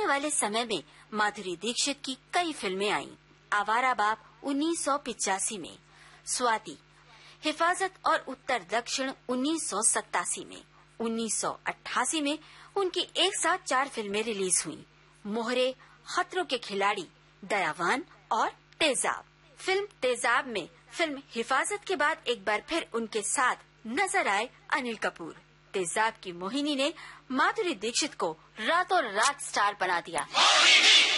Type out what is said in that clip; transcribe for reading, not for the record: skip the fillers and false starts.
आने वाले समय में माधुरी दीक्षित की कई फिल्में आईं। आवारा बाप 1985 में, स्वाति, हिफाजत और उत्तर दक्षिण 1987 में, 1988 में उनकी एक साथ 4 फिल्में रिलीज हुई। मोहरे, खतरों के खिलाड़ी, दयावान और तेजाब। फिल्म तेजाब में फिल्म हिफाजत के बाद एक बार फिर उनके साथ नजर आए अनिल कपूर। तेजाब की मोहिनी ने माधुरी दीक्षित को रातों रात स्टार बना दिया।